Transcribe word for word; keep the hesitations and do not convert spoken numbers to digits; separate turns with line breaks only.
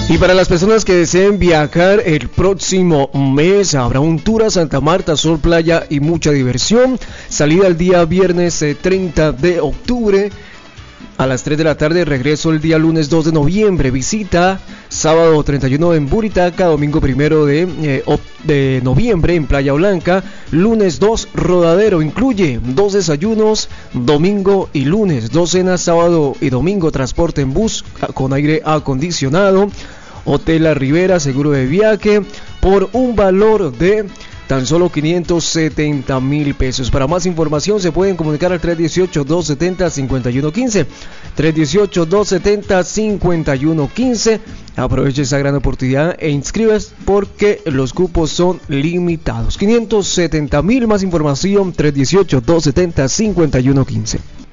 Y para las personas que deseen viajar el próximo mes, habrá un tour a Santa Marta, sol, playa y mucha diversión. Salida el día viernes eh, treinta de octubre a las tres de la tarde, regreso el día lunes dos de noviembre, visita sábado treinta y uno en Buritaca, domingo primero de, eh, de noviembre en Playa Blanca, lunes dos Rodadero, incluye dos desayunos, domingo y lunes, dos cenas, sábado y domingo, transporte en bus con aire acondicionado, Hotel La Ribera, seguro de viaje, por un valor de tan solo quinientos setenta mil pesos. Para más información se pueden comunicar al tres uno ocho, dos siete cero, cinco uno uno cinco, tres uno ocho, dos siete cero, cinco uno uno cinco. Aproveche esa gran oportunidad e inscríbase porque los cupos son limitados. quinientos setenta mil, más información tres uno ocho, dos siete cero, cinco uno uno cinco.